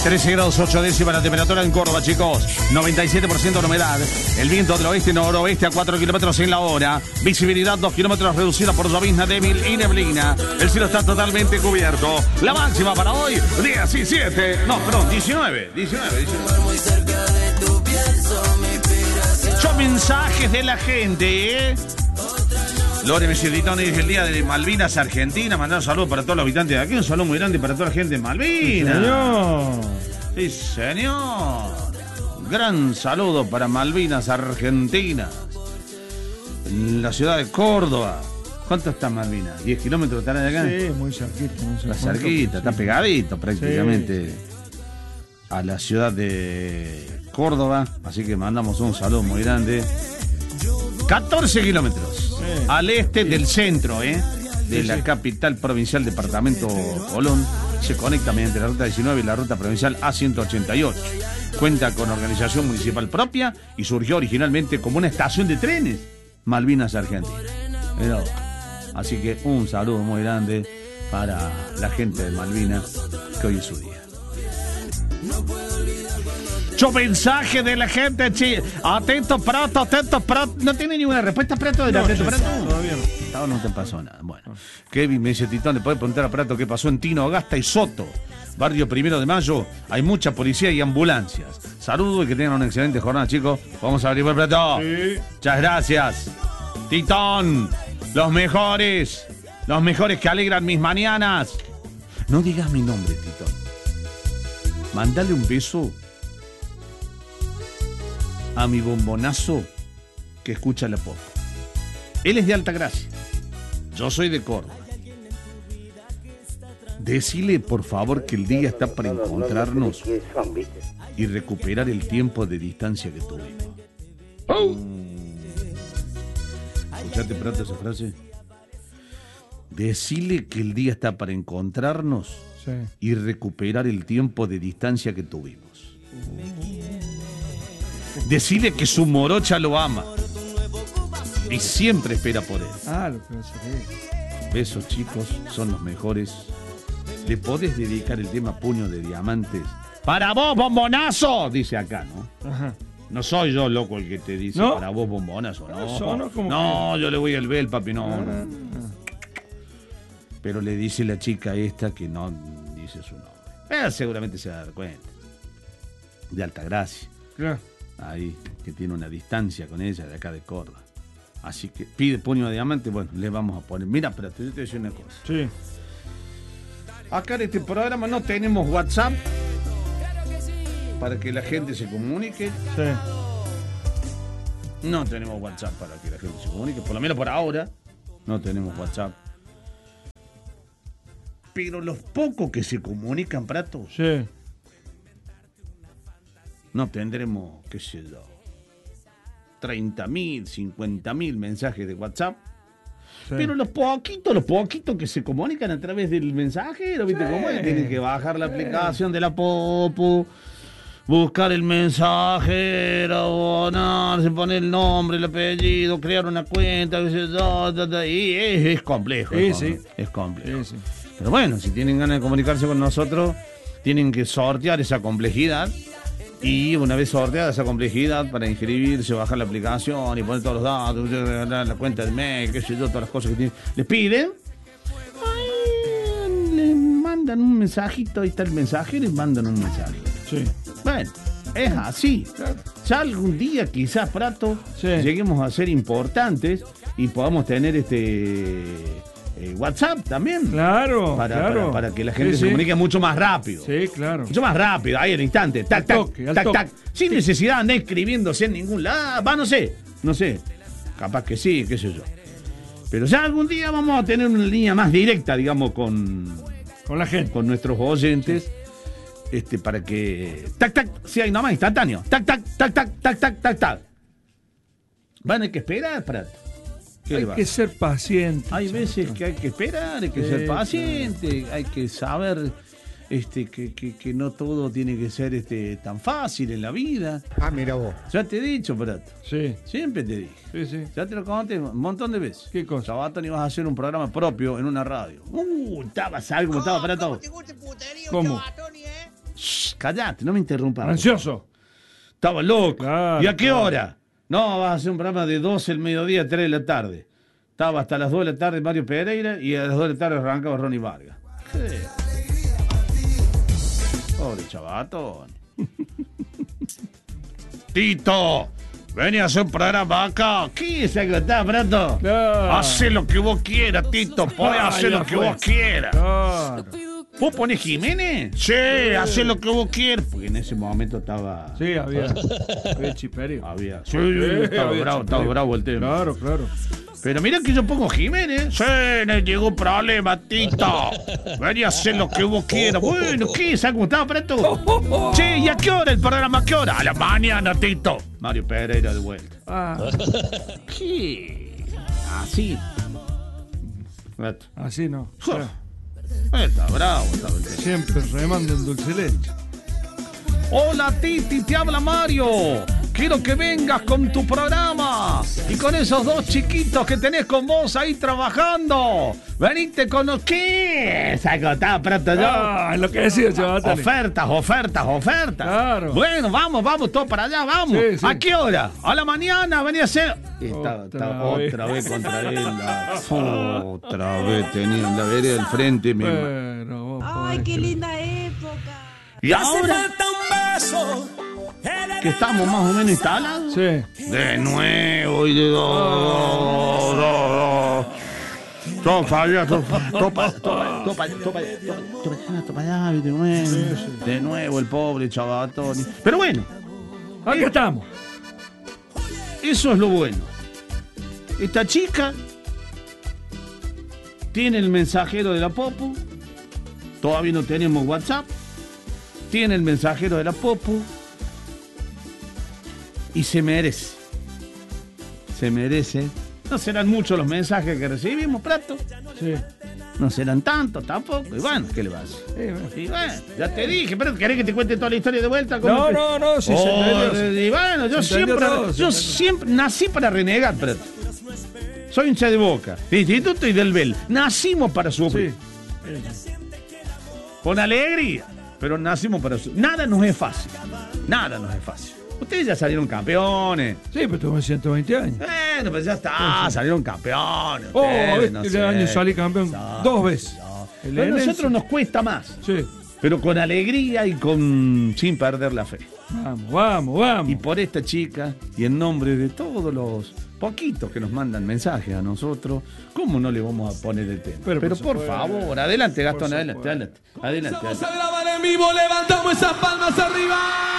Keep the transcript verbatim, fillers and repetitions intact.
trece grados ocho décimas la temperatura en Córdoba, chicos. noventa y siete por ciento de humedad. El viento del oeste-noroeste a cuatro kilómetros en la hora. Visibilidad dos kilómetros reducida por llovizna débil y neblina. El cielo está totalmente cubierto. La máxima para hoy, diecisiete. No, perdón, diecinueve. diecinueve, diecinueve. Muchos mensajes de la gente, ¿eh? Lore Messiditón dice el día de Malvinas, Argentina. Mandar un saludo para todos los habitantes de aquí. Un saludo muy grande para toda la gente de Malvinas. Sí, señor. Sí, señor. Gran saludo para Malvinas, Argentina. En la ciudad de Córdoba. ¿Cuánto está Malvinas? ¿diez kilómetros estará de acá? Sí, muy cerquita. Muy Está cerquita, está pegadito prácticamente sí. a la ciudad de Córdoba. Así que mandamos un saludo muy grande. catorce kilómetros. Sí. Al este del centro, ¿eh? De sí, la sí. capital provincial, departamento Colón. Se conecta mediante la ruta diecinueve y la ruta provincial A ciento ochenta y ocho. Cuenta con organización municipal propia y surgió originalmente como una estación de trenes. Malvinas, Argentina. Pero, así que un saludo muy grande para la gente de Malvinas, que hoy es su día. Mucho mensaje de la gente, che. Atento, Prato, atento, Prato. No tiene ninguna respuesta, Prato, de la no, atento, Prato. Todavía no. No, no te pasó nada. Bueno, Kevin me dice, Titón, le podés preguntar a Prato qué pasó en Tino, Agasta y Soto. Barrio Primero de Mayo, hay mucha policía y ambulancias. Saludos y que tengan una excelente jornada, chicos. Vamos a abrir el Prato. Sí. Muchas gracias. Titón, los mejores. Los mejores que alegran mis mañanas. No digas mi nombre, Titón. Mándale un beso a mi bombonazo que escucha la pop. Él es de Altagracia. Yo soy de Córdoba. Decile, por favor, que el día está para encontrarnos y recuperar el tiempo de distancia que tuvimos. Oh. ¿Escuchaste, Prato, esa frase? Decile que el día está para encontrarnos sí. y recuperar el tiempo de distancia que tuvimos. Decile que su morocha lo ama y siempre espera por él. Ah, lo que seré. Besos, chicos, son los mejores. ¿Le podés dedicar el tema Puño de Diamantes? ¡Para vos, bombonazo! Dice acá, ¿no? Ajá. No soy yo, loco, el que te dice ¿no? para vos, bombonazo, ¿no? Eso, ¿no? No, que... yo le voy al bel, papi, no. Ah, no. Pero le dice la chica esta que no dice su nombre. Eh, seguramente se va a dar cuenta. De Altagracia. Claro. Ahí, que tiene una distancia con ella de acá de Córdoba. Así que pide puño de diamante, bueno, le vamos a poner. Mira, pero te voy a decir una cosa. Sí. Acá en este programa no tenemos WhatsApp para que la gente se comunique. Sí. No tenemos WhatsApp para que la gente se comunique, por lo menos por ahora no tenemos WhatsApp. Pero los pocos que se comunican, Prato, sí. no tendremos, qué sé yo, treinta mil, cincuenta mil mensajes de WhatsApp. Sí. Pero los poquitos, los poquitos que se comunican a través del mensajero, ¿viste sí. cómo es? Tienen que bajar la aplicación de la Popu, buscar el mensajero, abonarse, poner el nombre, el apellido, crear una cuenta, qué sé yo, y es, es complejo. Sí, es, sí. es complejo. Sí, sí. Pero bueno, si tienen ganas de comunicarse con nosotros, tienen que sortear esa complejidad. Y una vez sorteada esa complejidad, para inscribirse, bajar la aplicación y poner todos los datos, la cuenta de mail, qué sé yo, todas las cosas que tienen, les piden, ay, le mandan un mensajito, ahí está el mensaje, les mandan un mensaje. Sí. Bueno, es así. Ya algún día, quizás, Prato, sí. lleguemos a ser importantes y podamos tener este... Eh, WhatsApp también. Claro, para, claro. Para, para que la gente sí, se sí. comunique mucho más rápido. Sí, claro. Mucho más rápido, ahí al instante. Tac, al tac, toque, tac, al tac. toque. Sin sí. necesidad de escribiéndose en ningún lado. Va, no sé. No sé. Capaz que sí, qué sé yo. Pero ya algún día vamos a tener una línea más directa, digamos, con... Con la gente. Con nuestros oyentes. Sí. Este, para que... Tac, tac. Sí, hay nomás instantáneo. Tac, tac, tac, tac, tac, tac, tac, tac. Van a que esperar, Prato. Hay que ser paciente. Hay veces que hay que esperar, hay que eh, ser paciente, claro. hay que saber este, que, que, que no todo tiene que ser este, tan fácil en la vida. Ah, mira vos. Ya te he dicho, Prato. Sí. Siempre te dije. Sí, sí. Ya te lo conté un montón de veces. ¿Qué cosa? Sabatón ibas a hacer un programa propio en una radio. Uh, estabas algo, estaba Prato. ¿Cómo? Shh, callate, no me interrumpas. Ansioso. Estaba loco. Claro, ¿Y a qué claro. hora? No, vas a hacer un programa de doce del mediodía a tres de la tarde. Estaba hasta las dos de la tarde Mario Pereira y a las dos de la tarde arrancaba Ronnie Vargas. ¿Qué? Pobre chavatón. Tito, vení a hacer un programa acá. ¿Qué se agotaba, Prato? Claro. Hacé lo que vos quieras, Tito. Podés Ay, hacer ya lo que fue. vos quieras. Claro. ¿Vos ponés Jiménez? Sí, hacé lo que vos quieras. Porque en ese momento estaba... Sí, había. Había chiperio. Había... Sí, estaba había bravo, estaba chiperio. bravo el tema. Claro, claro. Pero mira que yo pongo Jiménez. Sí, no llegó un problema, Tito. Vení a hacer lo que vos quieras. Bueno, ¿qué? ¿Sabes cómo estaba, Prato? Che, ¿y a qué hora el programa? ¿A qué hora? A la mañana, Tito. Mario Pereira de vuelta. Ah, ¿Qué? Así. Prato. así no. Uf. Está bravo, está el tema. Siempre remando en dulce leche. Hola Titi, te habla Mario. Quiero que vengas con tu programa y con esos dos chiquitos que tenés con vos ahí trabajando. Venite con los... ¿Qué? Se agotaba pronto yo. Ah, lo que decía, chaval. Ofertas, ofertas, ofertas. Claro. Bueno, vamos, vamos, todos para allá, vamos. Sí, sí. ¿A qué hora? A la mañana, venía a hacer... Y estaba, Otra estaba vez. otra vez contra él. la- Otra vez tenía la vereda del frente. Mi... Pero vos Ay, podés qué creer. linda época. Y ahora que estamos más o menos instalados. Sí. De nuevo y de dos, dos, dos. Topa allá, topa, topa, topa, topa, topa, topa, topa allá, de nuevo. De nuevo el pobre chavatón. Pero bueno, Aquí estamos. eso es lo bueno. Esta chica tiene el mensajero de la Popu. Todavía no tenemos WhatsApp. Tiene el mensajero de la Popu. Y se merece. Se merece. No serán muchos los mensajes que recibimos, Prato. Sí. No serán tantos tampoco. Y bueno, ¿qué le vas a hacer? Sí, bueno. Y bueno, ya te dije, pero ¿querés que te cuente toda la historia de vuelta? ¿Cómo No, te- no, no, sí, se Oh, entendió. y bueno, yo Se entendió siempre, todo, se yo entendió. siempre nací para renegar, Prato. Soy hincha de Boca, de Instituto y del Bel. Nacimos para sufrir. Sí. Con alegría, pero nacimos para sufrir. Nada nos es fácil. Nada nos es fácil. Ustedes ya salieron campeones. Sí, pero tuve ciento veinte años. Bueno, pues ya está, salieron campeones. Oh, ustedes, este no el sé. año salí campeón No, dos veces. no. El Pero a Enense. nosotros nos cuesta más, Sí. pero con alegría y con sin perder la fe. Vamos, vamos, vamos. Y por esta chica, y en nombre de todos los poquitos que nos mandan mensajes a nosotros, ¿cómo no le vamos a poner el tema? Pero, Pero, por por, supuesto. favor, adelante, Gastón, Por adelante, supuesto. adelante, adelante, Vamos adelante. a grabar en vivo, levantamos esas palmas arriba.